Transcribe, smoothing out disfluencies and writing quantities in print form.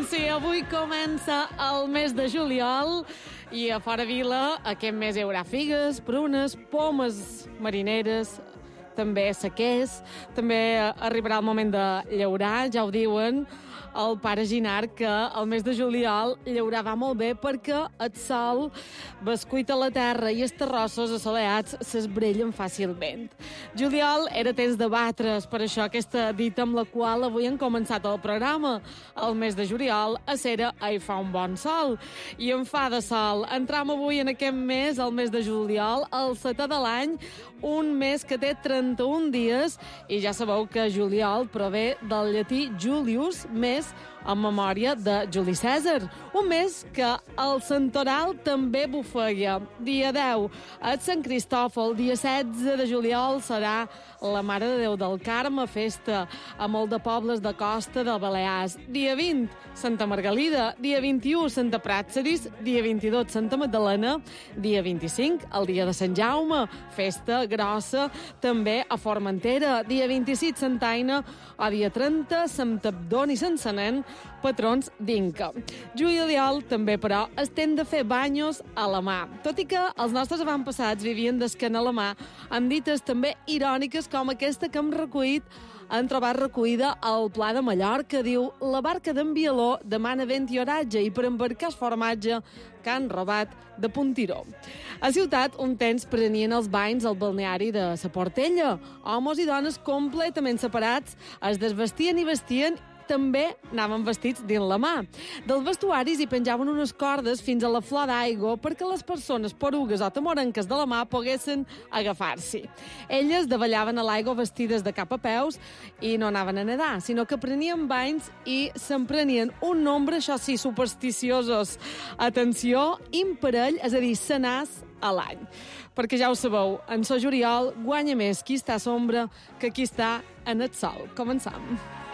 sí, avui comença el mes de juliol i a fora vila aquest mes hi haurà figues, prunes, pomes marineres, també sequers, també arribarà el moment de llaurar, ja ho diuen el pare Ginard, que el mes de juliol llaurar va molt bé perquè el sol bescuita la terra i els terrossos assolellats s'esbrellen fàcilment. Juliol era temps de batre's, per això aquesta dita amb la qual avui hem començat el programa. El mes de juliol a Cera hi fa un bon sol i en fa de sol. Entram avui en aquest mes, el mes de juliol, el setè de l'any, un mes que té 31 dies i ja sabeu que juliol prové del llatí Julius, mes en memòria de Juli Cèsar. Un mes que el santoral també bufeia. Dia 10, el Sant Cristòfol. Dia 16 de juliol serà la Mare de Déu del Carme, festa a molt de pobles de costa de Balears. Dia 20, Santa Margalida. Dia 21, Santa Pràxedis. Dia 22, Santa Magdalena. Dia 25, el dia de Sant Jaume, festa grossa també a Formentera. Dia 26, Santa Aina. O dia 30, Sant Abdon i Sant Sanent, patrons d'Inca. Juliol també, però, es tend de fer banyos a la mà. Tot i que els nostres avantpassats vivien d'esquena a la mà, amb dites també iròniques com aquesta que hem recollit, han trobat recollida al Pla de Mallorca. Diu: la barca d'en Bieló demana vent i oratge i per embarcar el formatge que han robat de Puntiró. A Ciutat, un temps prenien els banys al balneari de Sa Portella. Homes i dones completament separats es desvestien i vestien, també anaven vestits dins la mà. Dels vestuaris hi penjaven unes cordes fins a la flor d'aigua perquè les persones porugues o temorenques de la mà poguessin agafar-s'hi. Elles davallaven a l'aigua vestides de cap a peus i no anaven a nedar, sinó que prenien banys i se'n prenien un nombre, això sí, supersticiosos. Atenció, imparell, és a dir, cenars a l'any. Perquè ja ho sabeu, en so juliol guanya més qui està a sombra que qui està en el sol. Començam.